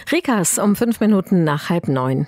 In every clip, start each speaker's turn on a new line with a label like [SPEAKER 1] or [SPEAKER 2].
[SPEAKER 1] Rikas um 5 Minuten nach 8:30.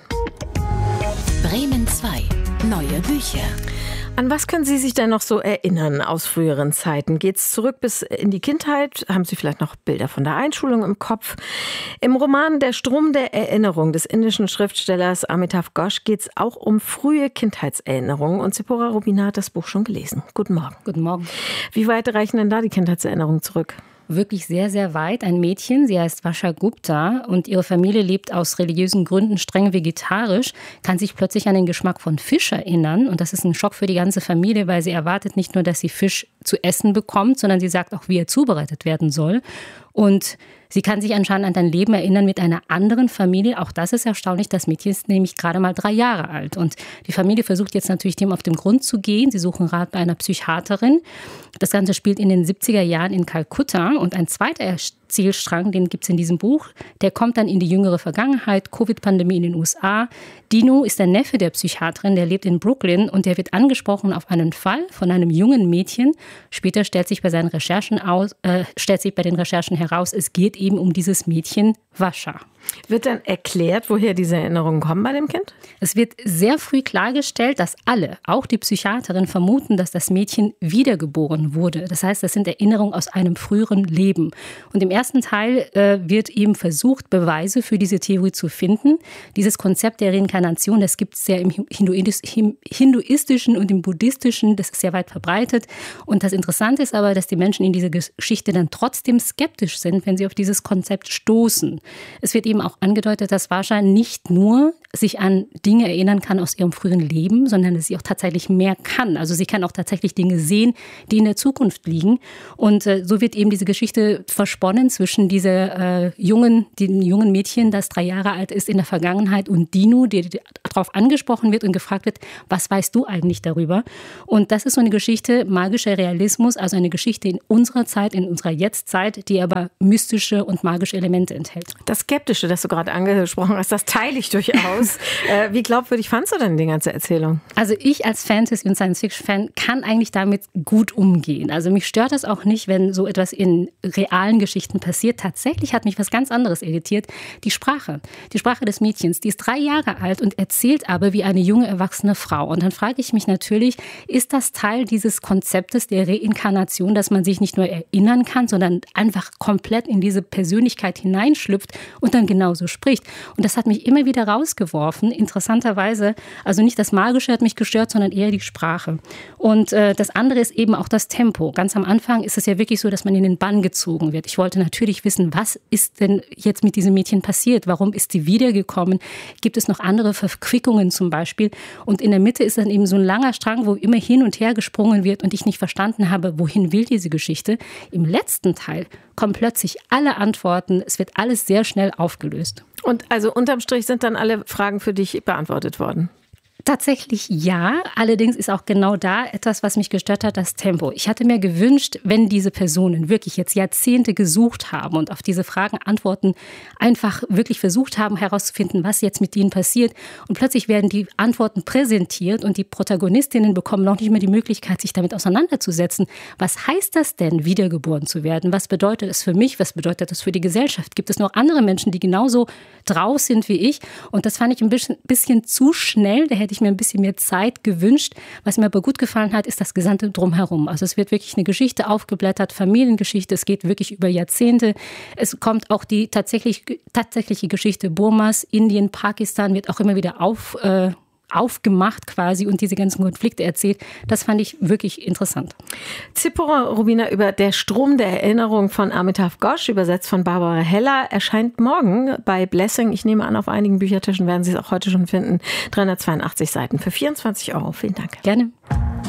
[SPEAKER 2] Bremen 2. Neue Bücher.
[SPEAKER 1] An was können Sie sich denn noch so erinnern aus früheren Zeiten? Geht's zurück bis in die Kindheit? Haben Sie vielleicht noch Bilder von der Einschulung im Kopf? Im Roman Der Strom der Erinnerung des indischen Schriftstellers Amitav Ghosh geht's auch um frühe Kindheitserinnerungen. Und Zipporah Rubina hat das Buch schon gelesen. Guten Morgen.
[SPEAKER 3] Guten Morgen.
[SPEAKER 1] Wie weit reichen denn da die Kindheitserinnerungen zurück?
[SPEAKER 3] Wirklich sehr, sehr weit. Ein Mädchen, sie heißt Vasha Gupta und ihre Familie lebt aus religiösen Gründen streng vegetarisch, kann sich plötzlich an den Geschmack von Fisch erinnern. Und das ist ein Schock für die ganze Familie, weil sie erwartet nicht nur, dass sie Fisch zu essen bekommt, sondern sie sagt auch, wie er zubereitet werden soll. Und sie kann sich anscheinend an ein Leben erinnern mit einer anderen Familie. Auch das ist erstaunlich. Das Mädchen ist nämlich gerade mal 3 Jahre alt. Und die Familie versucht jetzt natürlich, dem auf den Grund zu gehen. Sie suchen Rat bei einer Psychiaterin. Das Ganze spielt in den 70er Jahren in Kalkutta. Und ein zweiter Erzählstrang, den gibt es in diesem Buch, der kommt dann in die jüngere Vergangenheit, Covid-Pandemie in den USA. Dino ist der Neffe der Psychiaterin, der lebt in Brooklyn und der wird angesprochen auf einen Fall von einem jungen Mädchen. Später stellt sich bei den Recherchen heraus, es geht eben um dieses Mädchen Vasha.
[SPEAKER 1] Wird dann erklärt, woher diese Erinnerungen kommen bei dem Kind?
[SPEAKER 3] Es wird sehr früh klargestellt, dass alle, auch die Psychiaterin, vermuten, dass das Mädchen wiedergeboren wurde. Das heißt, das sind Erinnerungen aus einem früheren Leben. Und im ersten Teil wird eben versucht, Beweise für diese Theorie zu finden. Dieses Konzept der Reinkarnation, das gibt es ja im Hinduistischen und im Buddhistischen, das ist sehr weit verbreitet. Und das Interessante ist aber, dass die Menschen in dieser Geschichte dann trotzdem skeptisch sind, wenn sie auf dieses Konzept stoßen. Es wird eben auch angedeutet, dass Vasha nicht nur sich an Dinge erinnern kann aus ihrem früheren Leben, sondern dass sie auch tatsächlich mehr kann. Also sie kann auch tatsächlich Dinge sehen, die in der Zukunft liegen. Und so wird eben diese Geschichte versponnen zwischen dem jungen Mädchen, das 3 Jahre alt ist in der Vergangenheit, und Dino, der darauf angesprochen wird und gefragt wird, was weißt du eigentlich darüber? Und das ist so eine Geschichte, magischer Realismus, also eine Geschichte in unserer Zeit, in unserer Jetztzeit, die aber mystische und magische Elemente enthält.
[SPEAKER 1] Das Skeptische, das du gerade angesprochen hast, das teile ich durchaus. Wie glaubwürdig fandst du denn die ganze Erzählung? Also
[SPEAKER 3] ich als Fantasy- und Science-Fiction-Fan kann eigentlich damit gut umgehen. Also mich stört das auch nicht, wenn so etwas in realen Geschichten passiert. Tatsächlich hat mich was ganz anderes irritiert. Die Sprache des Mädchens. Die ist 3 Jahre alt und erzählt aber wie eine junge, erwachsene Frau. Und dann frage ich mich natürlich, ist das Teil dieses Konzeptes der Reinkarnation, dass man sich nicht nur erinnern kann, sondern einfach komplett in diese Persönlichkeit hineinschlüpft und dann genauso spricht. Und das hat mich immer wieder rausgeworfen, interessanterweise. Also nicht das Magische hat mich gestört, sondern eher die Sprache. Und das andere ist eben auch das Tempo. Ganz am Anfang ist es ja wirklich so, dass man in den Bann gezogen wird. Ich wollte natürlich wissen, was ist denn jetzt mit diesem Mädchen passiert? Warum ist sie wiedergekommen? Gibt es noch andere Verquickungen zum Beispiel? Und in der Mitte ist dann eben so ein langer Strang, wo immer hin und her gesprungen wird und ich nicht verstanden habe, wohin will diese Geschichte? Im letzten Teil kommen plötzlich alle Antworten. Es wird alles sehr schnell aufgelöst.
[SPEAKER 1] Und also unterm Strich sind dann alle Fragen für dich beantwortet worden?
[SPEAKER 3] Tatsächlich ja, allerdings ist auch genau da etwas, was mich gestört hat, das Tempo. Ich hatte mir gewünscht, wenn diese Personen wirklich jetzt Jahrzehnte gesucht haben und auf diese Fragen Antworten einfach wirklich versucht haben herauszufinden, was jetzt mit ihnen passiert, und plötzlich werden die Antworten präsentiert und die Protagonistinnen bekommen noch nicht mehr die Möglichkeit, sich damit auseinanderzusetzen. Was heißt das denn, wiedergeboren zu werden? Was bedeutet es für mich? Was bedeutet das für die Gesellschaft? Gibt es noch andere Menschen, die genauso drauf sind wie ich? Und das fand ich ein bisschen zu schnell. Da hätte ich mir ein bisschen mehr Zeit gewünscht. Was mir aber gut gefallen hat, ist das gesamte Drumherum. Also es wird wirklich eine Geschichte aufgeblättert, Familiengeschichte. Es geht wirklich über Jahrzehnte. Es kommt auch die tatsächliche Geschichte Burmas, Indien, Pakistan wird auch immer wieder aufgemacht quasi und diese ganzen Konflikte erzählt. Das fand ich wirklich interessant.
[SPEAKER 1] Zipporah Rubina über Der Strom der Erinnerung von Amitav Ghosh, übersetzt von Barbara Heller, erscheint morgen bei Blessing. Ich nehme an, auf einigen Büchertischen werden Sie es auch heute schon finden. 382 Seiten für 24 €. Vielen Dank.
[SPEAKER 3] Gerne.